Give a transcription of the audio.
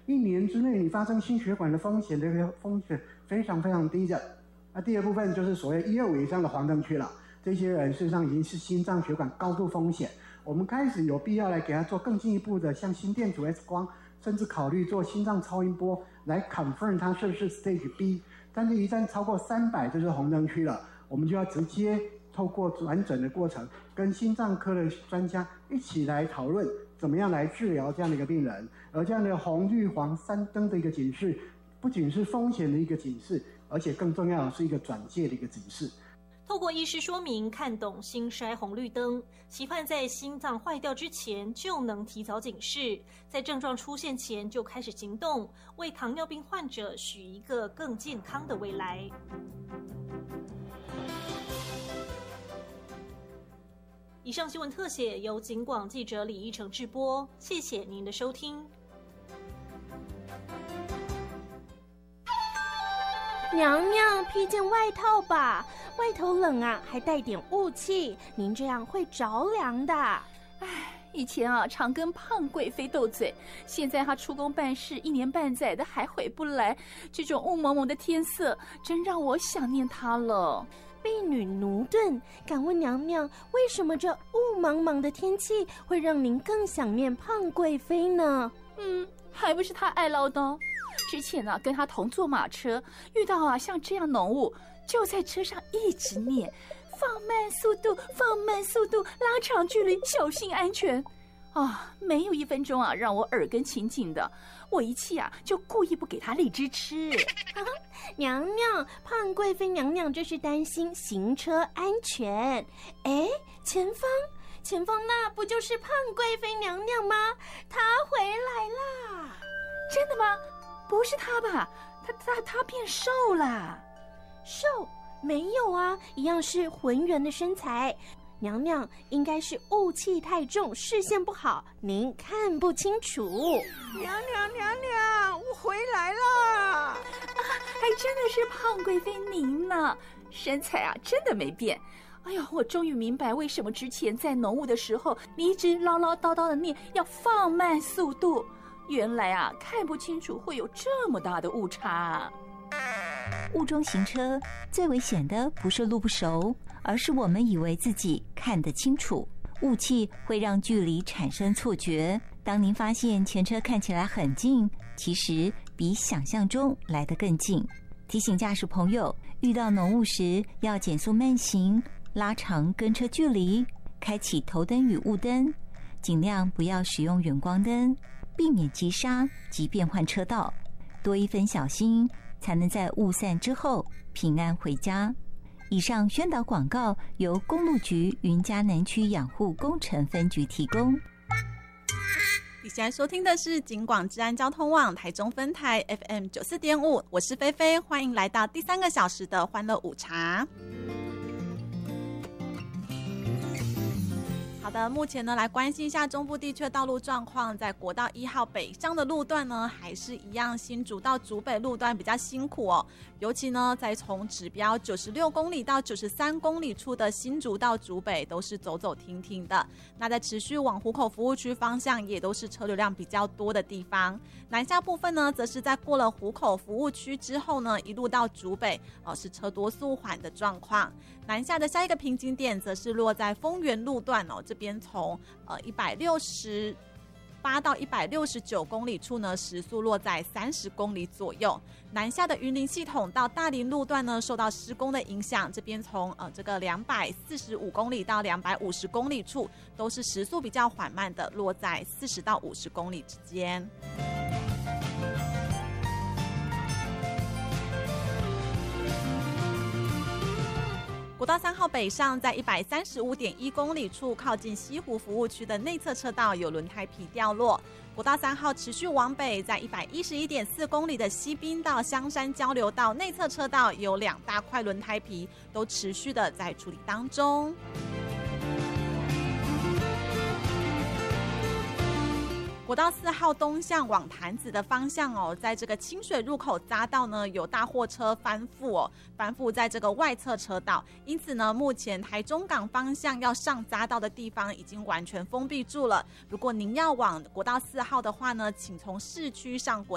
1年之内你发生心血管的风险，这个风险非常非常低的。第二部分就是所谓125以上的黄灯区了，这些人事实上已经是心脏血管高度风险，我们开始有必要来给他做更进一步的，像心电图、X 光，甚至考虑做心脏超音波来 confirm 他是不是 Stage B。但是一旦超过300，就是红灯区了，我们就要直接透过转诊的过程，跟心脏科的专家一起来讨论怎么样来治疗这样的一个病人。而这样的红、绿、黄3灯的一个警示，不仅是风险的一个警示，而且更重要的是一个转介的一个警示。 透过医师说明，看懂心筛红绿灯，期盼在心脏坏掉之前就能提早警示，在症状出现前就开始行动，为糖尿病患者许一个更健康的未来。以上新闻特写由警广记者李义成制播，谢谢您的收听。 娘娘，披件外套吧，外头冷啊，还带点雾气，您这样会着凉的。 以前啊常跟胖贵妃斗嘴，现在她出宫办事1年半载的还回不来，这种雾蒙蒙的天色真让我想念她了。 婢女奴顿，敢问娘娘，为什么这雾茫茫的天气会让您更想念胖贵妃呢？ 还不是她爱唠叨。之前啊跟她同坐马车，遇到啊像这样浓雾，就在车上一直念放慢速度，放慢速度，拉长距离，小心安全。没有1分钟啊让我耳根清净的，我一气啊就故意不给她荔枝吃。 娘娘，胖贵妃娘娘这是担心行车安全。前方那不就是胖贵妃娘娘吗？她回来啦！ 真的吗？不是她吧？她变瘦了。 瘦？没有啊，一样是浑圆的身材。娘娘应该是雾气太重，视线不好，您看不清楚。 娘娘，我回来了！ 还真的是胖贵妃您呢，身材啊真的没变。哎呀，我终于明白为什么之前在浓雾的时候，你一直唠唠叨叨的念要放慢速度。原来啊看不清楚会有这么大的误差。 雾中行车最危险的不是路不熟，而是我们以为自己看得清楚。雾气会让距离产生错觉，当您发现前车看起来很近，其实比想象中来得更近。提醒驾驶朋友，遇到浓雾时要减速慢行，拉长跟车距离，开启头灯与雾灯，尽量不要使用远光灯，避免急刹及变换车道，多一分小心，才能在雾散之后平安回家。以上宣导广告由公路局云嘉南区养护工程分局提供。 你现在收听的是警广治安交通网台中分台 FM 94.5，我是菲菲，欢迎来到第3个小时的欢乐午茶。好的，目前呢来关心一下中部地区的道路状况。在国道1号北上的路段呢，还是一样新竹到竹北路段比较辛苦哦。尤其呢，在从指标96公里到93公里处的新竹到竹北都是走走停停的。那在持续往湖口服务区方向，也都是车流量比较多的地方。南下部分呢，则是在过了湖口服务区之后呢，一路到竹北是车多速缓的状况。南下的下一个瓶颈点，则是落在丰原路段这边从168到169公里处呢，时速落在30公里左右。南下的云林系统到大林路段呢，受到施工的影响，这边从这个245公里到250公里处，都是时速比较缓慢的，落在40到50公里之间。国道3号北上，在135.1公里处靠近西湖服务区的内侧车道有轮胎皮掉落。国道3号持续往北，在111.4公里的西滨到香山交流道内侧车道有2大块轮胎皮，都持续的在处理当中。国道4号东向往潭子的方向在这个清水入口匝道呢，有大货车翻覆翻覆在这个外侧车道，因此呢，目前台中港方向要上匝道的地方已经完全封闭住了。如果您要往国道4号的话呢，请从市区上国